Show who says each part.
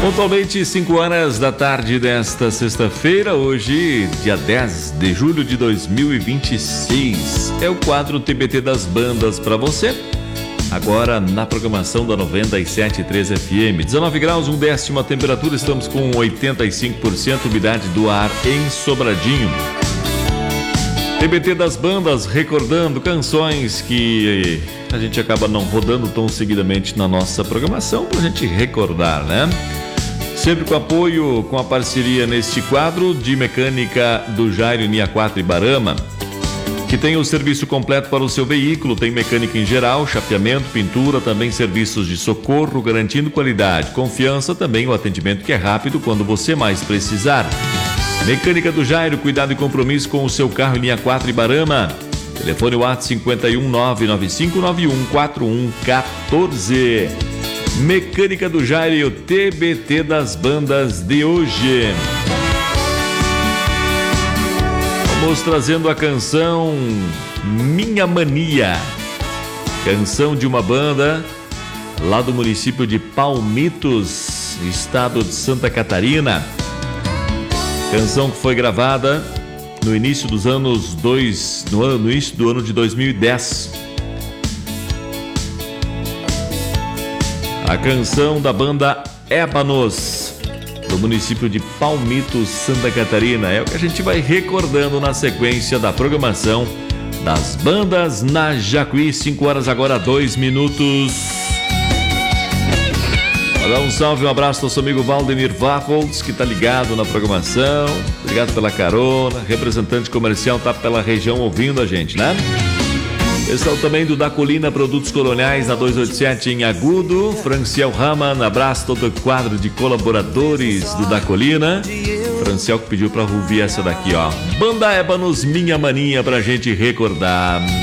Speaker 1: Pontualmente 5 horas da tarde desta sexta-feira, hoje, dia 10 de julho de 2026. É o quadro TBT das bandas para você. Agora na programação da 97.3 FM. 19 graus, 1/10 a temperatura, estamos com 85% umidade do ar em Sobradinho. TBT das bandas, recordando canções que a gente acaba não rodando tão seguidamente na nossa programação, pra gente recordar, né? Sempre com apoio, com a parceria neste quadro de mecânica do Jairo Nia 4 Ibarama, que tem o serviço completo para o seu veículo, tem mecânica em geral, chapeamento, pintura, também serviços de socorro, garantindo qualidade, confiança, também o atendimento que é rápido quando você mais precisar. Mecânica do Jairo, cuidado e compromisso com o seu carro Linha 4 Ibarama. Telefone WhatsApp 51 99591 4114. Mecânica do Jairo e o TBT das bandas de hoje. Vamos trazendo a canção Minha Mania. Canção de uma banda lá do município de Palmitos, estado de Santa Catarina. Canção que foi gravada no início dos anos no início do ano de 2010. A canção da banda Ébanos, do município de Palmitos, Santa Catarina. É o que a gente vai recordando na sequência da programação das bandas na Jacuí. 5 horas agora, 2 minutos. Mandar um salve, um abraço ao nosso amigo Valdemir Waffles, que tá ligado na programação. Obrigado pela carona. Representante comercial tá pela região ouvindo a gente, né? Pessoal também do Da Colina Produtos Coloniais, na 287 em Agudo. Franciel Raman, abraço todo o quadro de colaboradores do Da Colina. Franciel que pediu pra ouvir essa daqui, ó. Banda Ébanos, Minha Mania, pra gente recordar.